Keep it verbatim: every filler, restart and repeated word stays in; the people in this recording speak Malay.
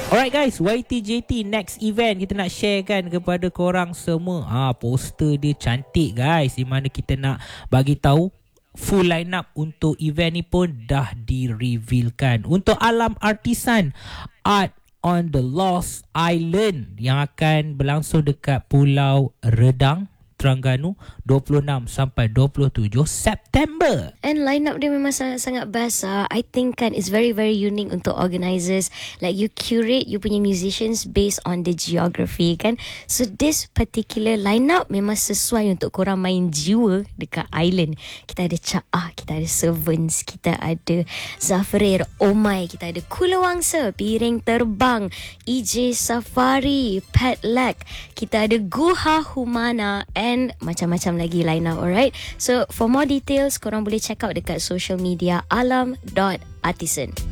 Alright guys, Y T J T next event kita nak share kan kepada korang semua. Ah, poster dia cantik guys, di mana kita nak bagi tahu full line up untuk event ni pun dah di-revealkan. Untuk Alam Artisan Art on the Lost Island yang akan berlangsung dekat Pulau Redang, Terengganu, dua puluh enam sampai dua puluh tujuh September. And line up dia memang sangat-sangat best. Uh, I think kan it's very very unique untuk organisers. Like you curate you punya musicians based on the geography kan. So this particular line up memang sesuai untuk korang main jiwa dekat island. Kita ada Caah, kita ada Servants, kita ada Zafrir, Omai, kita ada Kulawangsa, Piring Terbang, E J Safari, Pet Lag, kita ada Guha Humana and macam-macam lagi line up. Alright, so for more details korang boleh check out dekat social media alam dot artisan.